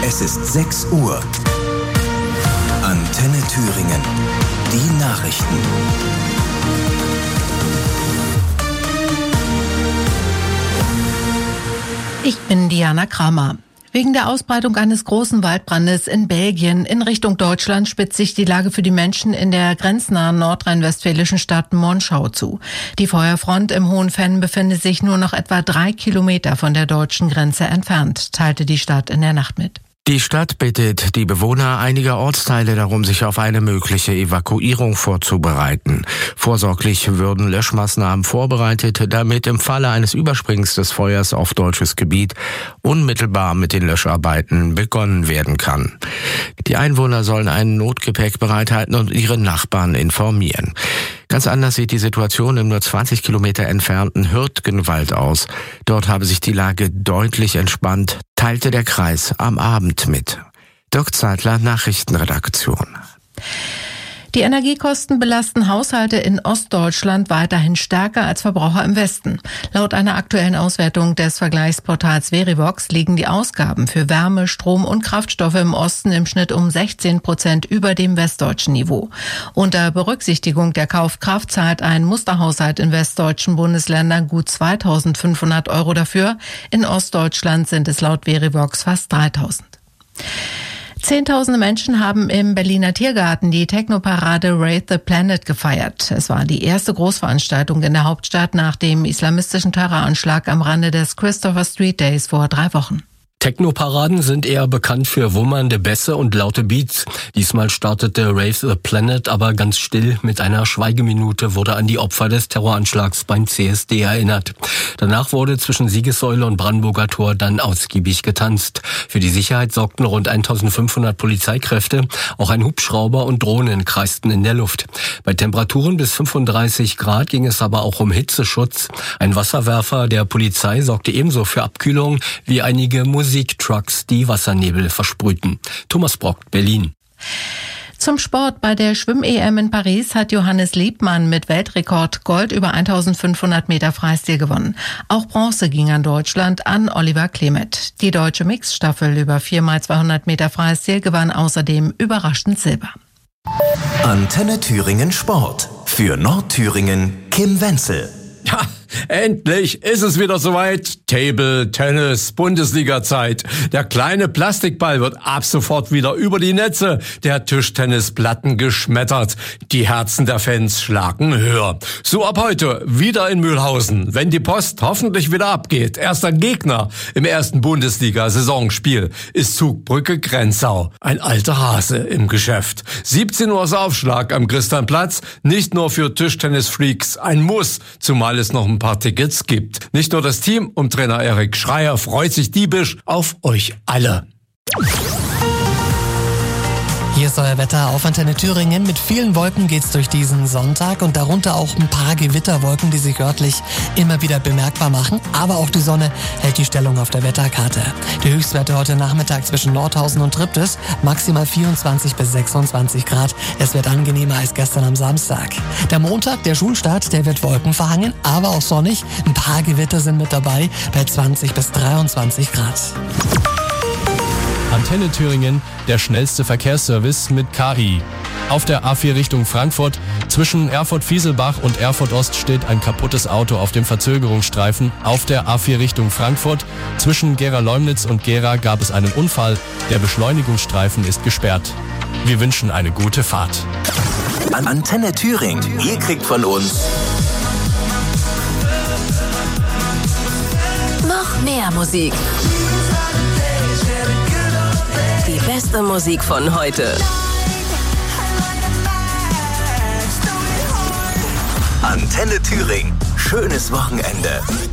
Es ist 6 Uhr. Antenne Thüringen. Die Nachrichten. Ich bin Diana Kramer. Wegen der Ausbreitung eines großen Waldbrandes in Belgien in Richtung Deutschland spitzt sich die Lage für die Menschen in der grenznahen nordrhein-westfälischen Stadt Monschau zu. Die Feuerfront im Hohenfenn befindet sich nur noch etwa 3 Kilometer von der deutschen Grenze entfernt, teilte die Stadt in der Nacht mit. Die Stadt bittet die Bewohner einiger Ortsteile darum, sich auf eine mögliche Evakuierung vorzubereiten. Vorsorglich würden Löschmaßnahmen vorbereitet, damit im Falle eines Übersprings des Feuers auf deutsches Gebiet unmittelbar mit den Löscharbeiten begonnen werden kann. Die Einwohner sollen ein Notgepäck bereithalten und ihre Nachbarn informieren. Ganz anders sieht die Situation im nur 20 Kilometer entfernten Hürtgenwald aus. Dort habe sich die Lage deutlich entspannt, teilte der Kreis am Abend mit. Dirk Zeitler, Nachrichtenredaktion. Die Energiekosten belasten Haushalte in Ostdeutschland weiterhin stärker als Verbraucher im Westen. Laut einer aktuellen Auswertung des Vergleichsportals Verivox liegen die Ausgaben für Wärme, Strom und Kraftstoffe im Osten im Schnitt um 16% über dem westdeutschen Niveau. Unter Berücksichtigung der Kaufkraft zahlt ein Musterhaushalt in westdeutschen Bundesländern gut 2.500 € dafür. In Ostdeutschland sind es laut Verivox fast 3.000. Zehntausende Menschen haben im Berliner Tiergarten die Technoparade Raid the Planet gefeiert. Es war die erste Großveranstaltung in der Hauptstadt nach dem islamistischen Terroranschlag am Rande des Christopher Street Days vor 3 Wochen. Technoparaden sind eher bekannt für wummernde Bässe und laute Beats. Diesmal startete Rave the Planet aber ganz still. Mit einer Schweigeminute wurde an die Opfer des Terroranschlags beim CSD erinnert. Danach wurde zwischen Siegessäule und Brandenburger Tor dann ausgiebig getanzt. Für die Sicherheit sorgten rund 1500 Polizeikräfte. Auch ein Hubschrauber und Drohnen kreisten in der Luft. Bei Temperaturen bis 35 Grad ging es aber auch um Hitzeschutz. Ein Wasserwerfer der Polizei sorgte ebenso für Abkühlung wie einige Musiktrucks, die Wassernebel versprühten. Thomas Brock, Berlin. Zum Sport. Bei der Schwimm-EM in Paris hat Johannes Liebmann mit Weltrekord Gold über 1500 Meter Freistil gewonnen. Auch Bronze ging an Deutschland an Oliver Klemet. Die deutsche Mixstaffel über 4x200 Meter Freistil gewann außerdem überraschend Silber. Antenne Thüringen Sport. Für Nordthüringen Kim Wenzel. Ja, endlich ist es wieder soweit. Table Tennis, Bundesliga-Zeit. Der kleine Plastikball wird ab sofort wieder über die Netze der Tischtennisplatten geschmettert. Die Herzen der Fans schlagen höher. So ab heute wieder in Mühlhausen, wenn die Post hoffentlich wieder abgeht. Erster Gegner im ersten Bundesliga-Saisonspiel ist Zugbrücke Grenzau. Ein alter Hase im Geschäft. 17 Uhr ist Aufschlag am Christianplatz. Nicht nur für Tischtennis-Freaks ein Muss, zumal es noch ein paar Tickets gibt. Nicht nur das Team um Trainer Erik Schreier freut sich diebisch auf euch alle. Hier ist euer Wetter auf Antenne Thüringen. Mit vielen Wolken geht's durch diesen Sonntag und darunter auch ein paar Gewitterwolken, die sich örtlich immer wieder bemerkbar machen. Aber auch die Sonne hält die Stellung auf der Wetterkarte. Die Höchstwerte heute Nachmittag zwischen Nordhausen und Triptis, maximal 24 bis 26 Grad. Es wird angenehmer als gestern am Samstag. Der Montag, der Schulstart, der wird wolkenverhangen, aber auch sonnig. Ein paar Gewitter sind mit dabei bei 20 bis 23 Grad. Antenne Thüringen, der schnellste Verkehrsservice mit KI. Auf der A4 Richtung Frankfurt, zwischen Erfurt-Fieselbach und Erfurt-Ost steht ein kaputtes Auto auf dem Verzögerungsstreifen. Auf der A4 Richtung Frankfurt, zwischen Gera-Leumnitz und Gera gab es einen Unfall. Der Beschleunigungsstreifen ist gesperrt. Wir wünschen eine gute Fahrt. Antenne Thüringen, ihr kriegt von uns noch mehr Musik. Die beste Musik von heute. Antenne Thüringen. Schönes Wochenende.